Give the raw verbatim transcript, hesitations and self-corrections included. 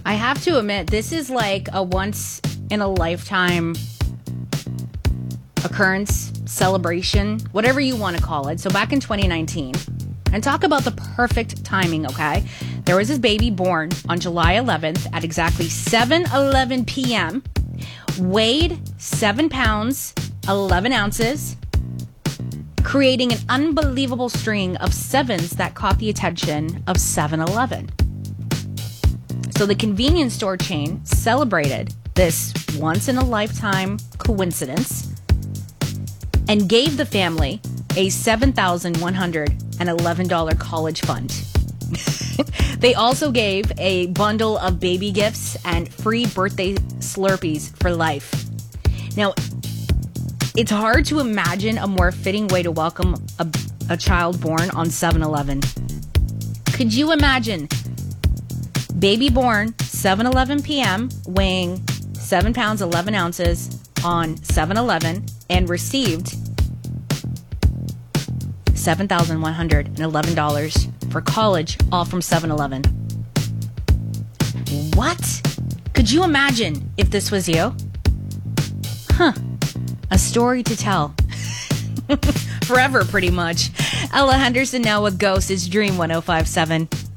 I have to admit, this is like a once in a lifetime occurrence, celebration, whatever you want to call it. So back in twenty nineteen, and talk about the perfect timing, okay? There was this baby born on July eleventh at exactly seven eleven p.m., weighed seven pounds, eleven ounces, creating an unbelievable string of sevens that caught the attention of seven eleven. So the convenience store chain celebrated this once-in-a-lifetime coincidence and gave the family a seven thousand one hundred eleven dollars college fund. They also gave a bundle of baby gifts and free birthday Slurpees for life. Now, it's hard to imagine a more fitting way to welcome a, a child born on seven eleven. Could you imagine baby born seven eleven p.m., weighing seven pounds, eleven ounces on seven eleven and received seven thousand one hundred eleven dollars for college, all from seven eleven. What? Could you imagine if this was you? Huh. A story to tell. Forever, pretty much. Ella Henderson now with Ghost is Dream one oh five point seven.